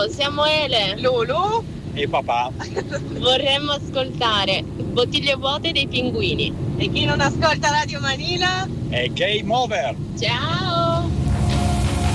Io, Samuele, Lulu e papà. vorremmo ascoltare Bottiglie vuote dei Pinguini. e chi non ascolta Radio Manila E game over. Ciao!